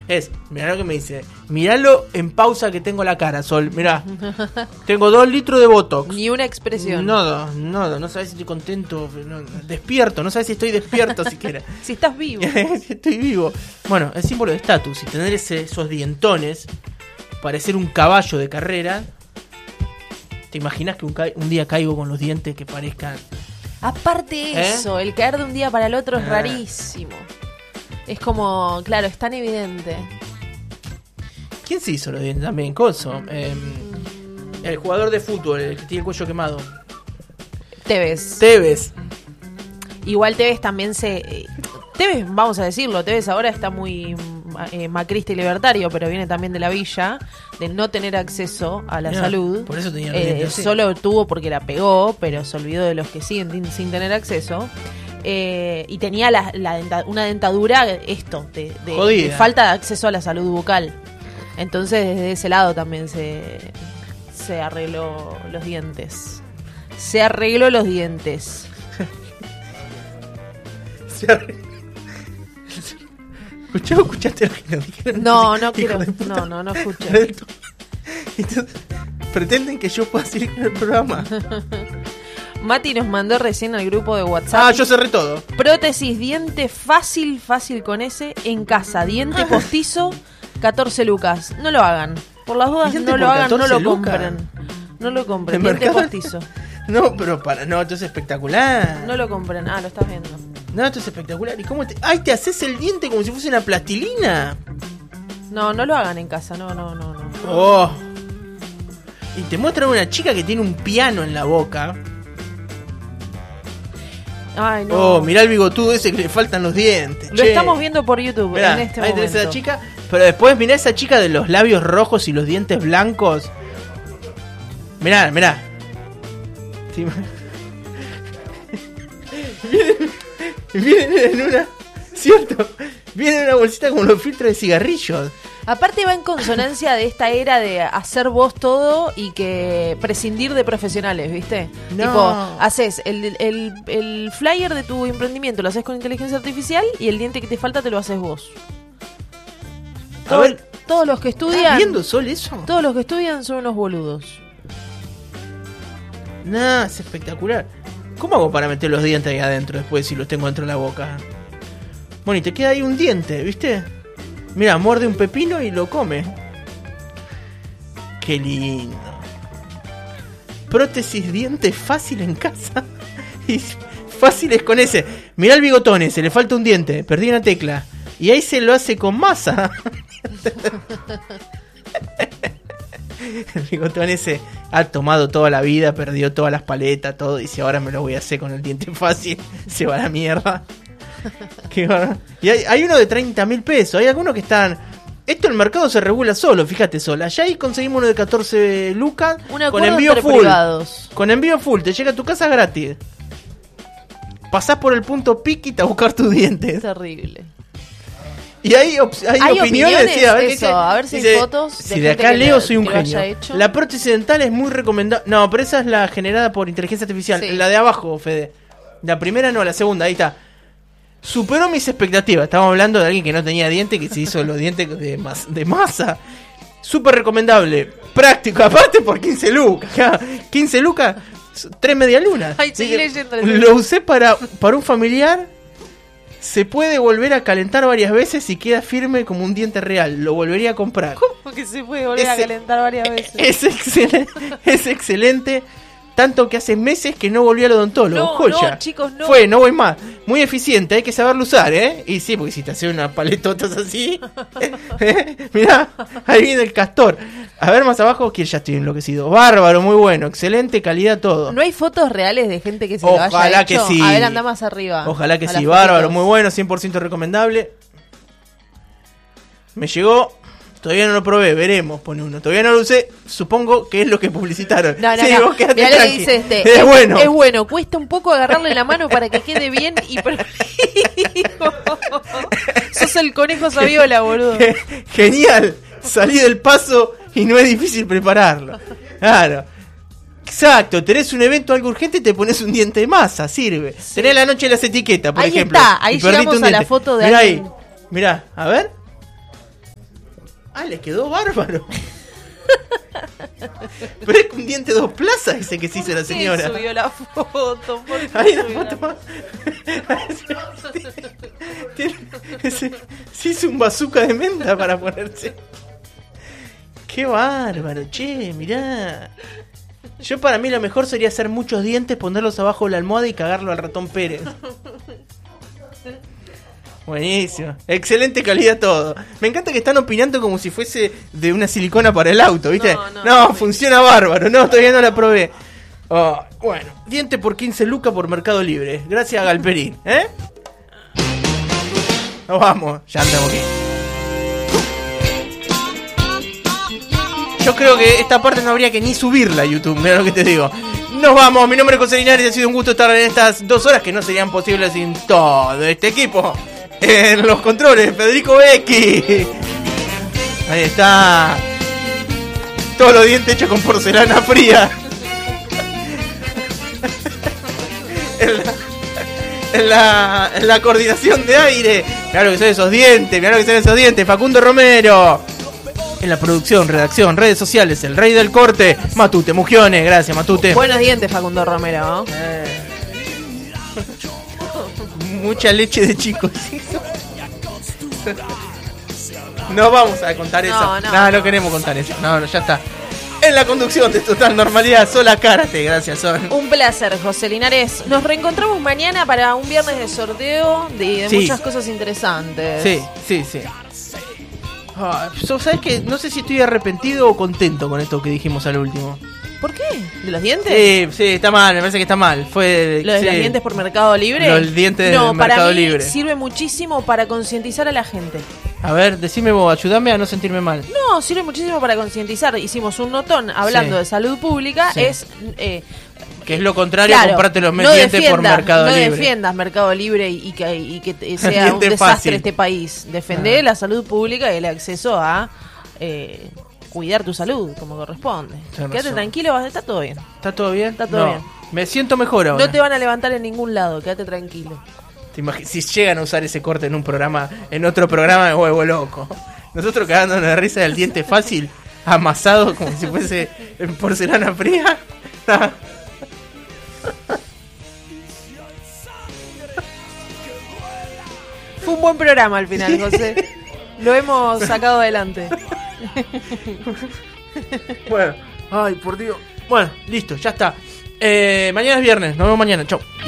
Mirá lo que me dice. Miralo en pausa que tengo la cara, Sol. Mirá. Tengo 2 litros de Botox. Ni una expresión. No sabes si estoy contento. Despierto, no sabes si estoy despierto siquiera. Si estás vivo. Si estoy vivo. Bueno, el símbolo de estatus. Y tener esos dientones, parecer un caballo de carrera. ¿Te imaginas que un día caigo con los dientes que parezcan? Aparte eso, el caer de un día para el otro es rarísimo. Es como, claro, es tan evidente. ¿Quién se hizo los dientes también? Coso. El jugador de fútbol, el que tiene el cuello quemado. Tevez. Igual Tevez también Tevez, vamos a decirlo, Tevez ahora está muy macrista y libertario, pero viene también de la villa, de no tener acceso a la salud. Por eso tenía los dientes así. Solo tuvo porque la pegó, pero se olvidó de los que siguen sin tener acceso. Y tenía una dentadura de falta de acceso a la salud bucal. Entonces desde ese lado también se arregló los dientes. ¿Escuchaste lo que nos dijeron? No quiero. No escuché. Entonces, pretenden que yo pueda seguir con el programa. Mati nos mandó recién al grupo de WhatsApp. Yo cerré todo. Prótesis, diente fácil con ese en casa. Diente postizo, 14 lucas. No lo hagan. Por las dudas no lo hagan, no lo compren. No lo compren, diente postizo. No, pero esto es espectacular. No lo compren, lo estás viendo. No, esto es espectacular. ¿Y cómo te haces el diente como si fuese una plastilina? No lo hagan en casa, no. Oh. Y te muestran una chica que tiene un piano en la boca. Ay, no. Oh, mirá el bigotudo ese que le faltan los dientes. Lo estamos viendo por YouTube. Mirá, en este momento. Ahí tenés a esa chica. Pero después mirá esa chica de los labios rojos y los dientes blancos. Mirá. Sí. Vienen en una... ¿Cierto? Vienen en una bolsita como los filtros de cigarrillos. Aparte va en consonancia de esta era de hacer vos todo y que prescindir de profesionales, ¿viste? No. Tipo, haces el flyer de tu emprendimiento, lo haces con inteligencia artificial y el diente que te falta te lo haces vos. Todos los que estudian... ¿Estás viendo, Sol, eso? Todos los que estudian son unos boludos. No, es espectacular. ¿Cómo hago para meter los dientes ahí adentro después si los tengo dentro de la boca? Bueno, y te queda ahí un diente, ¿viste? Mira, muerde un pepino y lo come. Qué lindo. Prótesis diente fácil en casa. Y fáciles con ese. Mirá el bigotón ese, le falta un diente. Perdí una tecla. Y ahí se lo hace con masa. El bigotón ese ha tomado toda la vida, perdió todas las paletas, todo. Y si ahora me lo voy a hacer con el diente fácil, se va a la mierda. Y hay uno de 30.000 pesos. Hay algunos que están... Esto el mercado se regula solo, fíjate, Sol. Allá ahí conseguimos uno de 14 lucas con envío full. Privados. Con envío full, te llega a tu casa gratis. Pasás por el punto Piquita a buscar tus dientes. Es terrible. Y hay opiniones, sí, a ver si hay fotos. Si de acá leo, soy un genio. La prótesis dental es muy recomendable. No, pero esa es la generada por inteligencia artificial. Sí. La de abajo, Fede. La primera no, la segunda, ahí está. Superó mis expectativas. Estamos hablando de alguien que no tenía dientes, que se hizo los dientes de masa. Súper recomendable. Práctico, aparte por 15 lucas. 15 lucas, 3 medialunas. Ay, seguí leyendo. Lo usé para un familiar. Se puede volver a calentar varias veces y queda firme como un diente real. Lo volvería a comprar. ¿Cómo que se puede volver a calentar varias veces? Es excelente. Tanto que hace meses que no volví al odontólogo. No, joya. No, chicos, no. No voy más. Muy eficiente, hay que saberlo usar, ¿eh? Y sí, porque si te hacen unas paletotas así. Mirá, ahí viene el castor. A ver más abajo, que ya estoy enloquecido. Bárbaro, muy bueno, excelente calidad todo. ¿No hay fotos reales de gente que se lo haya hecho? Ojalá que sí. A ver, anda más arriba. Ojalá que sí, bárbaro, muy bueno, 100% recomendable. Me llegó... Todavía no lo probé, veremos, pone uno. Todavía no lo usé, supongo que es lo que publicitaron. No. Mirá lo que dice es bueno. Es bueno, cuesta un poco agarrarle la mano para que quede bien y... Sos el conejo Saviola, boludo. Genial, salí del paso y no es difícil prepararlo. Claro. Exacto, tenés un evento algo urgente y te pones un diente de masa, sirve. Sí. Tenés la noche de las etiquetas, por ejemplo. Ahí está, ahí llegamos a la foto de mirá alguien. Mirá, a ver. Les quedó bárbaro. Pero es un diente 2 plazas ese que se hizo la señora. Subió la foto. Ahí la foto. Se hizo un bazooka de menta para ponerse. Qué bárbaro, che, mirá. Yo para mí lo mejor sería hacer muchos dientes, ponerlos abajo de la almohada y cagarlo al ratón Pérez. Buenísimo, excelente calidad todo. Me encanta que están opinando como si fuese de una silicona para el auto, ¿viste? No, funciona bárbaro, no, todavía no la probé. Bueno, diente por 15 lucas por Mercado Libre. Gracias a Galperín, Nos vamos, ya andamos aquí. Yo creo que esta parte no habría que ni subirla a YouTube, mira lo que te digo. Nos vamos, mi nombre es José Linares y ha sido un gusto estar en estas 2 horas que no serían posibles sin todo este equipo. En los controles, Federico Becchi. Ahí está. Todos los dientes hechos con porcelana fría. En la coordinación de aire. Mirá lo que son esos dientes, Facundo Romero. En la producción, redacción, redes sociales, el rey del corte, Matute Mugione. Gracias, Matute. Buenos dientes, Facundo Romero. Mucha leche de chicos. No vamos a contar eso. No queremos contar eso. No, ya está. En la conducción de Total Normalidad, Sola Cárate. Gracias, Sol. Un placer, José Linares. Nos reencontramos mañana para un viernes de sorteo de muchas cosas interesantes. Sí. ¿Sabes qué? No sé si estoy arrepentido o contento con esto que dijimos al último. ¿Por qué? ¿De los dientes? Sí, está mal, me parece que está mal. ¿Lo de los dientes por Mercado Libre? Los dientes de Mercado Libre. Sirve muchísimo para concientizar a la gente. A ver, decime vos, ayúdame a no sentirme mal. No, sirve muchísimo para concientizar. Hicimos un notón hablando de salud pública. Que es lo contrario a comprarte los dientes por Mercado Libre. No defiendas Mercado Libre y que sea un desastre este país. Defendé la salud pública y el acceso a cuidar tu salud como corresponde. Quédate tranquilo, está todo bien. ¿Está todo bien? Está todo bien. Me siento mejor ahora. No te van a levantar en ningún lado, quédate tranquilo. Si llegan a usar ese corte en otro programa, me vuelvo loco. Nosotros cagándonos de risa del diente fácil, amasado como si fuese en porcelana fría. Fue un buen programa al final, José. Lo hemos sacado adelante. Bueno, ay, por Dios. Bueno, listo, ya está. Mañana es viernes, nos vemos mañana, chau.